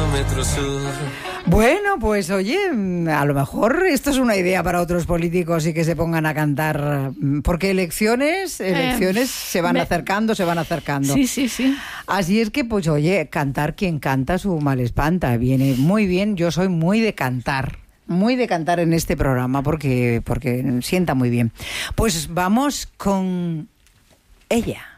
kilómetro sur. Bueno, pues oye, a lo mejor esto es una idea para otros políticos y que se pongan a cantar, porque elecciones se van acercando. Sí. Así es que, pues oye, cantar quien canta su mal espanta, viene muy bien. Yo soy muy de cantar en este programa porque sienta muy bien. Pues vamos con ella.